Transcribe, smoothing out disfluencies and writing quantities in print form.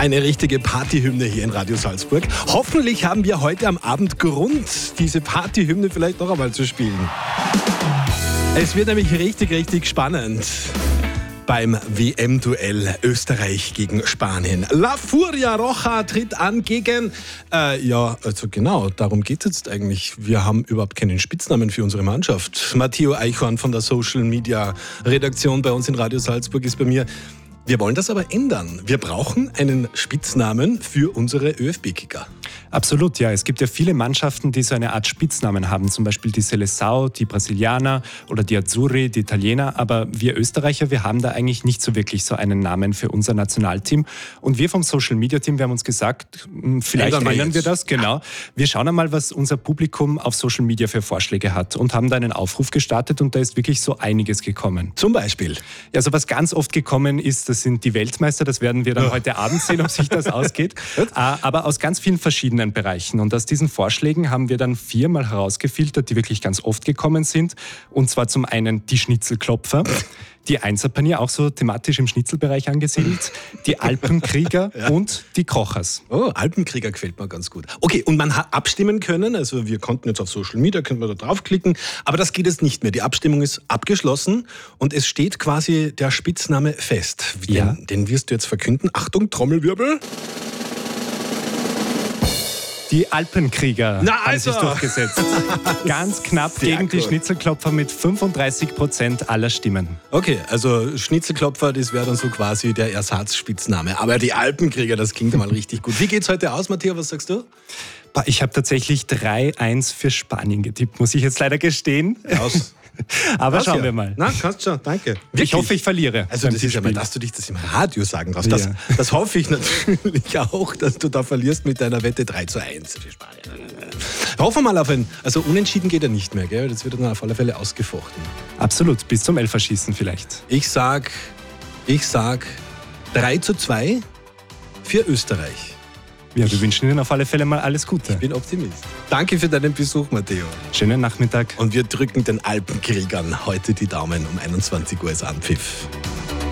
Eine richtige Partyhymne hier in Radio Salzburg. Hoffentlich haben wir heute am Abend Grund, diese Partyhymne vielleicht noch einmal zu spielen. Es wird nämlich richtig spannend beim WM-Duell Österreich gegen Spanien. La Furia Roja tritt an gegen... darum geht es jetzt eigentlich. Wir haben überhaupt keinen Spitznamen für unsere Mannschaft. Matteo Eichhorn von der Social Media Redaktion bei uns in Radio Salzburg ist bei mir. Wir wollen das aber ändern. Wir brauchen einen Spitznamen für unsere ÖFB-Kicker. Absolut, ja. Es gibt ja viele Mannschaften, die so eine Art Spitznamen haben. Zum Beispiel die Seleção, die Brasilianer oder die Azzurri, die Italiener. Aber wir Österreicher, wir haben da eigentlich nicht so wirklich so einen Namen für unser Nationalteam. Und wir vom Social Media Team, wir haben uns gesagt, vielleicht ändern wir das. Genau. Wir schauen einmal, was unser Publikum auf Social Media für Vorschläge hat und haben da einen Aufruf gestartet und da ist wirklich so einiges gekommen. Zum Beispiel? Also was ganz oft gekommen ist, das sind die Weltmeister. Das werden wir dann heute Abend sehen, ob sich das ausgeht. Aber aus ganz vielen verschiedenen Bereichen. Und aus diesen Vorschlägen haben wir dann 4 mal herausgefiltert, die wirklich ganz oft gekommen sind. Und zwar zum einen die Schnitzelklopfer, die Einserpanier, auch so thematisch im Schnitzelbereich angesiedelt, die Alpenkrieger und die Kochers. Oh, Alpenkrieger gefällt mir ganz gut. Okay, und man hat abstimmen können, also wir konnten jetzt auf Social Media, können wir da draufklicken, aber das geht jetzt nicht mehr. Die Abstimmung ist abgeschlossen und es steht quasi der Spitzname fest. Ja. Den wirst du jetzt verkünden. Achtung, Trommelwirbel. Die Alpenkrieger haben sich durchgesetzt. Ganz knapp Sehr gegen die gut. Schnitzelklopfer mit 35% aller Stimmen. Okay, also Schnitzelklopfer, das wäre dann so quasi der Ersatzspitzname. Aber die Alpenkrieger, das klingt mal richtig gut. Wie geht's heute aus, Matteo? Was sagst du? Ich habe tatsächlich 3-1 für Spanien getippt, muss ich jetzt leider gestehen. Aber schauen wir mal. Na, kannst schon, danke. Ich hoffe, ich verliere. Also das ist ja mal, dass du dich das im Radio sagen darfst. Das hoffe ich natürlich auch, dass du da verlierst mit deiner Wette 3-1 für Spanien. Hoffen wir mal auf ein... Also unentschieden geht ja nicht mehr, gell? Das wird dann auf alle Fälle ausgefochten. Absolut, bis zum Elferschießen vielleicht. Ich sag 3-2 für Österreich. Ja, wir wünschen Ihnen auf alle Fälle mal alles Gute. Ich bin Optimist. Danke für deinen Besuch, Matteo. Schönen Nachmittag. Und wir drücken den Alpenkriegern heute die Daumen. Um 21 Uhr ist Anpfiff.